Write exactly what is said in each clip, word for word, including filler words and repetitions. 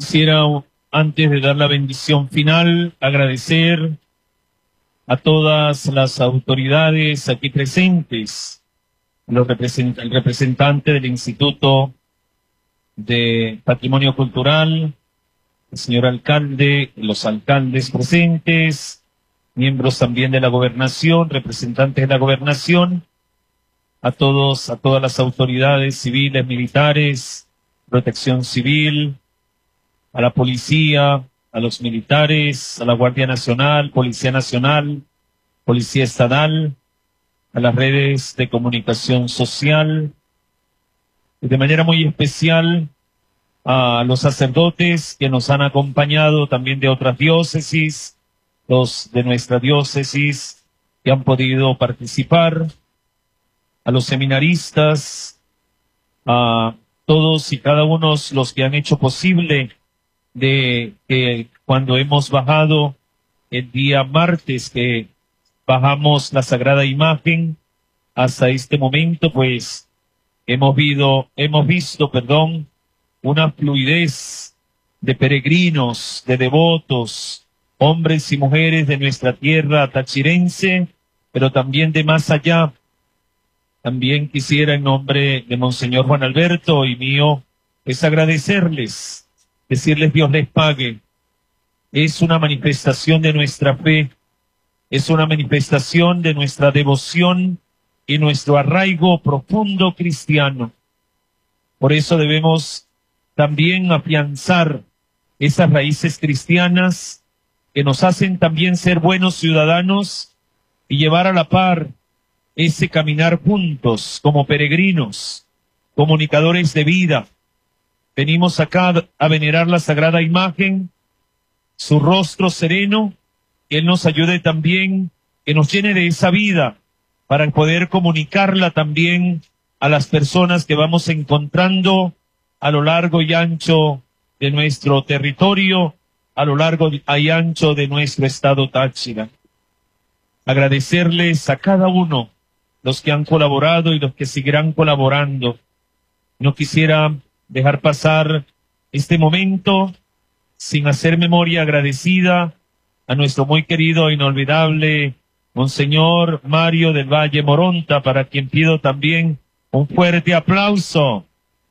Quisiera, antes de dar la bendición final, agradecer a todas las autoridades aquí presentes, los represent el representante del Instituto de Patrimonio Cultural, el señor alcalde, los alcaldes presentes, miembros también de la gobernación, representantes de la gobernación, a todos, a todas las autoridades civiles, militares, protección civil, a la policía, a los militares, a la Guardia Nacional, Policía Nacional, Policía Estatal, a las redes de comunicación social, y de manera muy especial a los sacerdotes que nos han acompañado también de otras diócesis, los de nuestra diócesis que han podido participar, a los seminaristas, a todos y cada uno los que han hecho posible de que cuando hemos bajado el día martes que bajamos la Sagrada Imagen hasta este momento, pues hemos visto, hemos visto, perdón, una fluidez de peregrinos, de devotos, hombres y mujeres de nuestra tierra tachirense, pero también de más allá. También quisiera en nombre de Monseñor Juan Alberto y mío, es agradecerles, decirles Dios les pague. Es una manifestación de nuestra fe, es una manifestación de nuestra devoción y nuestro arraigo profundo cristiano. Por eso debemos también afianzar esas raíces cristianas que nos hacen también ser buenos ciudadanos y llevar a la par ese caminar juntos como peregrinos, comunicadores de vida. Venimos acá a venerar la Sagrada Imagen, su rostro sereno, que Él nos ayude también, que nos llene de esa vida para poder comunicarla también a las personas que vamos encontrando a lo largo y ancho de nuestro territorio, a lo largo y ancho de nuestro estado Táchira. Agradecerles a cada uno, los que han colaborado y los que seguirán colaborando. No quisiera dejar pasar este momento sin hacer memoria agradecida a nuestro muy querido e inolvidable Monseñor Mario del Valle Moronta, para quien pido también un fuerte aplauso.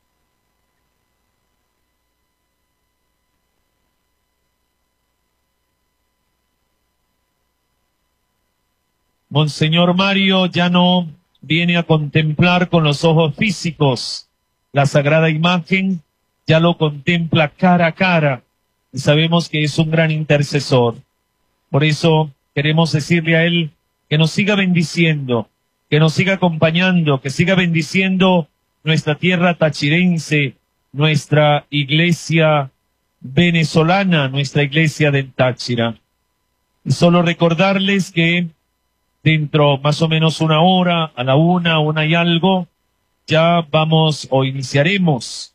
Monseñor Mario ya no viene a contemplar con los ojos físicos la Sagrada Imagen, ya lo contempla cara a cara y sabemos que es un gran intercesor. Por eso queremos decirle a él que nos siga bendiciendo, que nos siga acompañando, que siga bendiciendo nuestra tierra tachirense, nuestra iglesia venezolana, nuestra iglesia del Táchira. Y solo recordarles que dentro más o menos una hora, a la una, una y algo, ya vamos o iniciaremos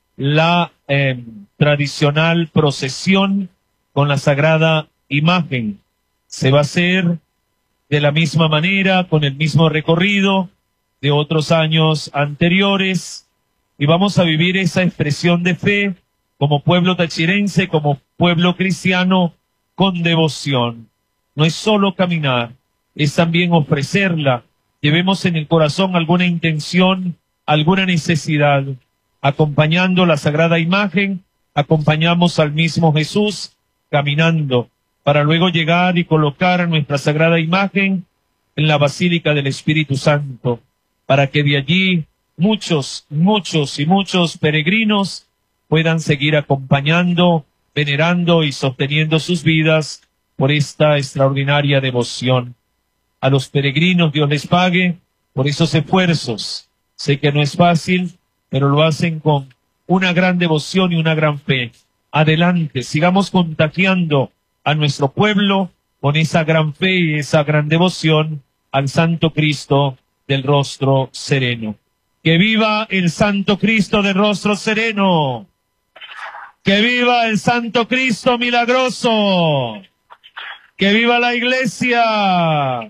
la eh, tradicional procesión con la Sagrada Imagen. Se va a hacer de la misma manera, con el mismo recorrido de otros años anteriores, y vamos a vivir esa expresión de fe como pueblo tachirense, como pueblo cristiano, con devoción. No es solo caminar, es también ofrecerla. Llevemos en el corazón alguna intención, alguna necesidad. Acompañando la Sagrada Imagen, acompañamos al mismo Jesús caminando, para luego llegar y colocar nuestra Sagrada Imagen en la Basílica del Espíritu Santo, para que de allí muchos, muchos y muchos peregrinos puedan seguir acompañando, venerando y sosteniendo sus vidas por esta extraordinaria devoción. A los peregrinos Dios les pague por esos esfuerzos. Sé que no es fácil, pero lo hacen con una gran devoción y una gran fe. Adelante, sigamos contagiando a nuestro pueblo con esa gran fe y esa gran devoción al Santo Cristo del Rostro Sereno. ¡Que viva el Santo Cristo del Rostro Sereno! ¡Que viva el Santo Cristo milagroso! ¡Que viva la Iglesia!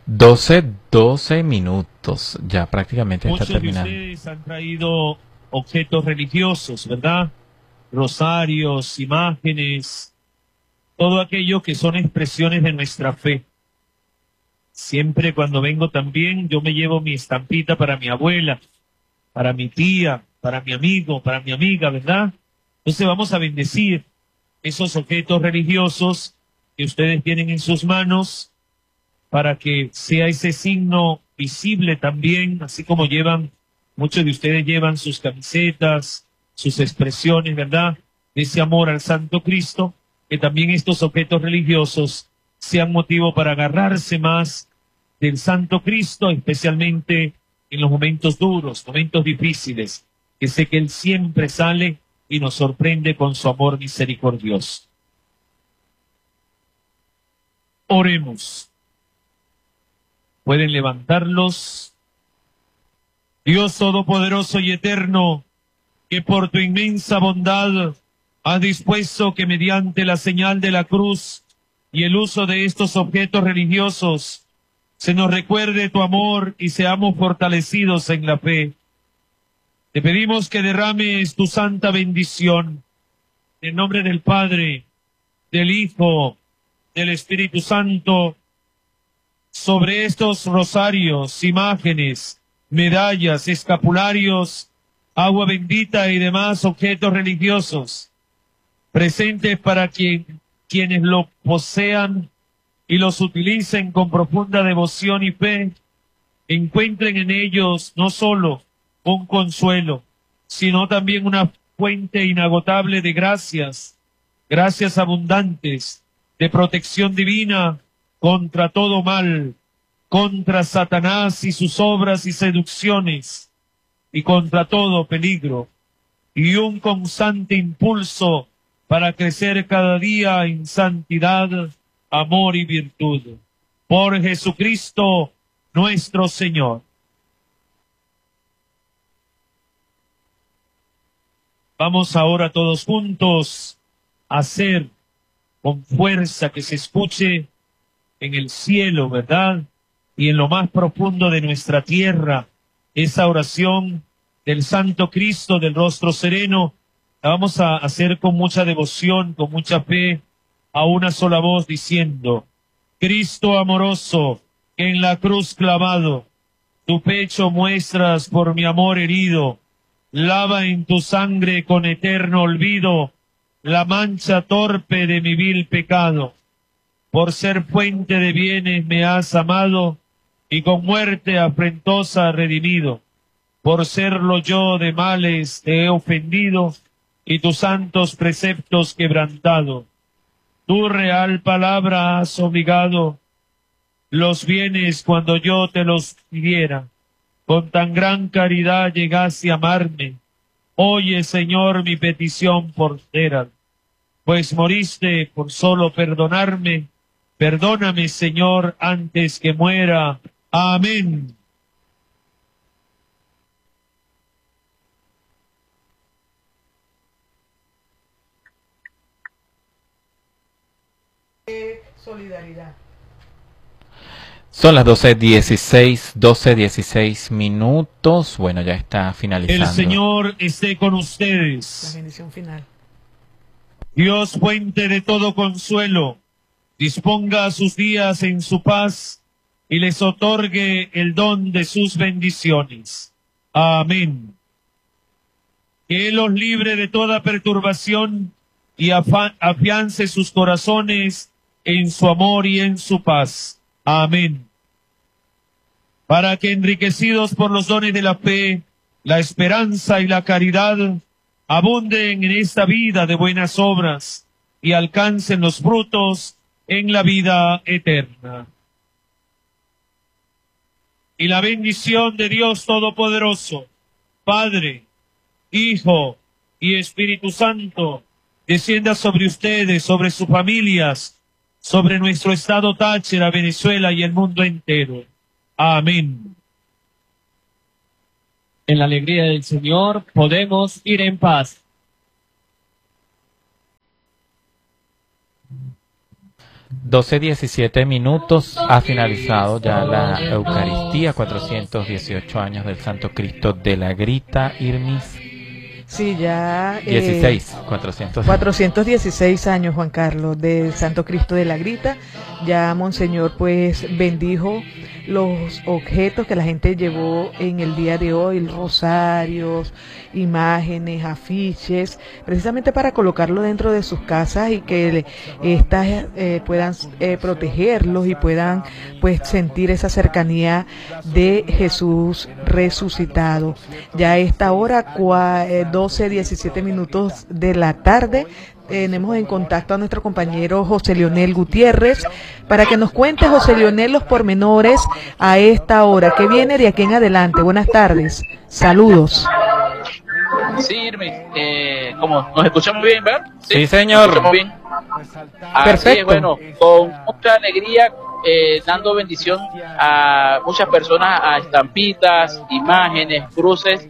doce, doce minutos. Ya prácticamente está Muchos de terminando. ustedes han traído objetos religiosos, ¿verdad? Rosarios, imágenes, todo aquello que son expresiones de nuestra fe. Siempre cuando vengo también yo me llevo mi estampita para mi abuela, para mi tía, para mi amigo, para mi amiga, ¿verdad? Entonces vamos a bendecir esos objetos religiosos que ustedes tienen en sus manos para que sea ese signo visible también, así como llevan, muchos de ustedes llevan sus camisetas, sus expresiones, ¿verdad? De ese amor al Santo Cristo, que también estos objetos religiosos sean motivo para agarrarse más del Santo Cristo, especialmente en los momentos duros, momentos difíciles, que sé que Él siempre sale y nos sorprende con su amor misericordioso. Oremos. Pueden levantarlos. Dios Todopoderoso y Eterno, que por tu inmensa bondad has dispuesto que mediante la señal de la cruz y el uso de estos objetos religiosos se nos recuerde tu amor y seamos fortalecidos en la fe. Te pedimos que derrames tu santa bendición en nombre del Padre, del Hijo, del Espíritu Santo, sobre estos rosarios, imágenes, medallas, escapularios, agua bendita y demás objetos religiosos, presentes para quien, quienes lo posean y los utilicen con profunda devoción y fe, encuentren en ellos no solo un consuelo, sino también una fuente inagotable de gracias, gracias abundantes, de protección divina contra todo mal, contra Satanás y sus obras y seducciones, y contra todo peligro, y un constante impulso para crecer cada día en santidad, amor y virtud. Por Jesucristo nuestro Señor. Vamos ahora todos juntos a hacer con fuerza que se escuche en el cielo, ¿verdad? Y en lo más profundo de nuestra tierra, esa oración del Santo Cristo del rostro sereno, la vamos a hacer con mucha devoción, con mucha fe, a una sola voz diciendo: Cristo amoroso, que en la cruz clavado, tu pecho muestras por mi amor herido, lava en tu sangre con eterno olvido la mancha torpe de mi vil pecado. Por ser fuente de bienes me has amado y con muerte afrentosa redimido. Por serlo yo de males te he ofendido y tus santos preceptos quebrantado. Tu real palabra has obligado los bienes cuando yo te los pidiera. Con tan gran caridad llegaste a amarme. Oye, Señor, mi petición portera, pues moriste por solo perdonarme. Perdóname, Señor, antes que muera. Amén. Solidaridad. Son las doce dieciséis, doce dieciséis minutos. Bueno, ya está finalizando. El Señor esté con La ustedes. bendición final. Dios, fuente de todo consuelo, disponga sus días en su paz y les otorgue el don de sus bendiciones. Amén. Que Él los libre de toda perturbación y afa- afiance sus corazones en su amor y en su paz. Amén. Para que enriquecidos por los dones de la fe, la esperanza y la caridad, abunden en esta vida de buenas obras y alcancen los frutos en la vida eterna. Y la bendición de Dios Todopoderoso, Padre, Hijo y Espíritu Santo, descienda sobre ustedes, sobre sus familias, sobre nuestro estado Táchira, Venezuela y el mundo entero. Amén. En la alegría del Señor podemos ir en paz. doce diecisiete minutos, ha finalizado ya la Eucaristía, cuatrocientos dieciocho años del Santo Cristo de la Grita, Irmis. Sí, ya... Eh, dieciséis, cuatrocientos. cuatrocientos dieciséis años, Juan Carlos, del Santo Cristo de la Grita. Ya Monseñor pues bendijo los objetos que la gente llevó en el día de hoy, rosarios, imágenes, afiches, precisamente para colocarlo dentro de sus casas y que estas eh, puedan eh, protegerlos y puedan pues sentir esa cercanía de Jesús resucitado. Ya a esta hora, doce diecisiete minutos de la tarde, tenemos en contacto a nuestro compañero José Leonel Gutiérrez para que nos cuente, José Leonel, los pormenores a esta hora. ¿Qué viene de aquí en adelante? Buenas tardes. Saludos. Sí, Irmi, eh, ¿cómo? ¿Nos escuchamos bien, verdad? Sí, sí, señor. ¿Nos escuchamos bien? Perfecto. Así es, bueno, con mucha alegría, eh, dando bendición a muchas personas, a estampitas, imágenes, cruces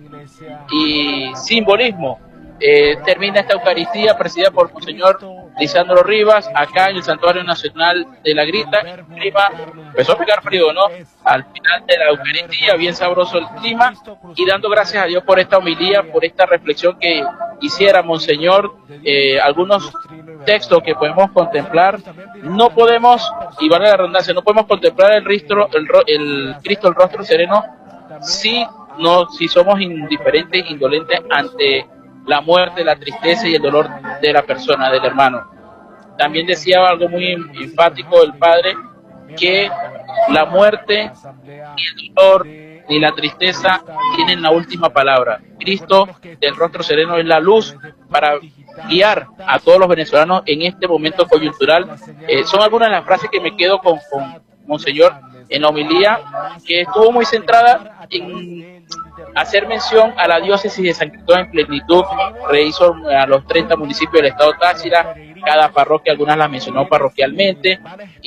y simbolismo. Eh, termina esta Eucaristía presidida por Monseñor Lisandro Rivas, acá en el Santuario Nacional de la Grita. El clima empezó a pegar frío, ¿no? Al final de la Eucaristía, bien sabroso el clima, y dando gracias a Dios por esta homilía, por esta reflexión que hiciera Monseñor, eh, algunos textos que podemos contemplar. No podemos, y vale la redundancia, no podemos contemplar el, ristro, el, el Cristo, el rostro sereno, si, no, si somos indiferentes, indolentes ante la muerte, la tristeza y el dolor de la persona, del hermano. También decía algo muy enfático el Padre, que la muerte, ni el dolor, ni la tristeza tienen la última palabra. Cristo del rostro sereno es la luz para guiar a todos los venezolanos en este momento coyuntural. Eh, son algunas de las frases que me quedo con, con Monseñor en la homilía, que estuvo muy centrada en hacer mención a la diócesis de San Cristóbal en plenitud. Rehizo a los treinta municipios del estado Táchira, cada parroquia, algunas las mencionó parroquialmente,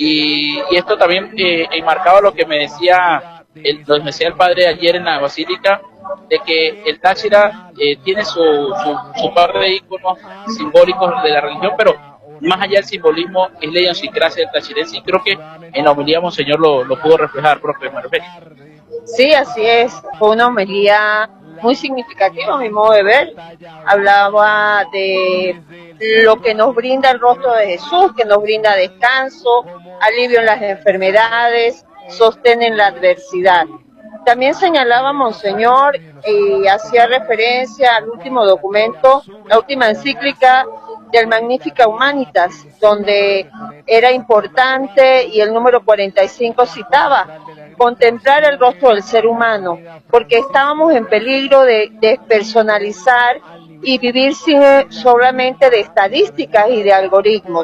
y, y esto también eh, enmarcaba lo que me decía el, lo que me decía el padre ayer en la basílica, de que el Táchira eh, tiene su, su, su par de íconos simbólicos de la religión, pero más allá del simbolismo es la idiosincrasia del tachirense, y creo que en la homilía Monseñor lo, lo pudo reflejar, profe Marbella. Sí, así es, fue una homilía muy significativa a mi modo de ver. Hablaba de lo que nos brinda el rostro de Jesús, que nos brinda descanso, alivio en las enfermedades, sostén en la adversidad. También señalaba Monseñor y hacía referencia al último documento, la última encíclica del Magnificat Humanitas, donde era importante, y el número cuarenta y cinco citaba, contemplar el rostro del ser humano, porque estábamos en peligro de despersonalizar y vivir sin, solamente de estadísticas y de algoritmos.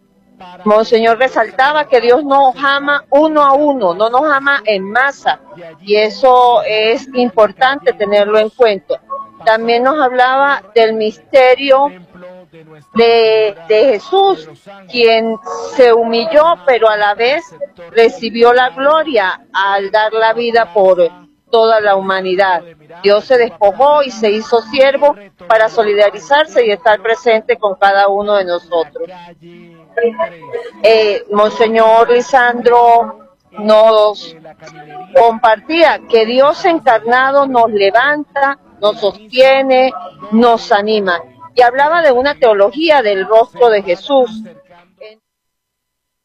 Monseñor resaltaba que Dios nos ama uno a uno, no nos ama en masa, y eso es importante tenerlo en cuenta. También nos hablaba del misterio de, de Jesús, quien se humilló, pero a la vez recibió la gloria al dar la vida por toda la humanidad. Dios se despojó y se hizo siervo para solidarizarse y estar presente con cada uno de nosotros. Eh, Monseñor Lisandro nos compartía que Dios encarnado nos levanta, nos sostiene, nos anima, y hablaba de una teología del rostro de Jesús,